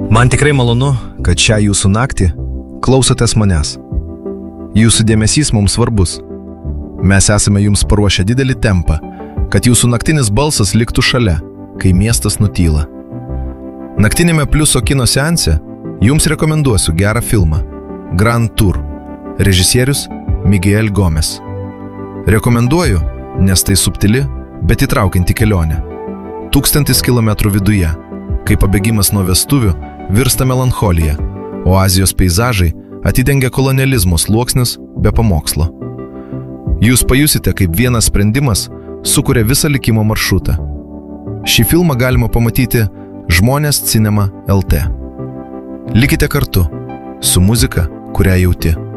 Man tikrai malonu, kad šią jūsų naktį klausotės manęs. Jūsų dėmesys mums svarbus. Mes esame jums paruošę didelį tempą, kad jūsų naktinis balsas liktų šalia, kai miestas nutyla. Naktinėme Pliuso kino seanse jums rekomenduosiu gerą filmą Grand Tour, režisierius Miguel Gomez. Rekomenduoju, nes tai subtili, bet įtraukianti kelionė. 1000 kilometrų viduje, kai pabėgimas nuo vestuvių virsta melancholija, o Azijos peizažai atidengia kolonializmo sluoksnius be pamokslo. Jūs pajusite, kaip vienas sprendimas sukuria visą likimo maršrutą. Šį filmą galima pamatyti Žmonės Cinema LT. Likite kartu su muzika, kurią jauti.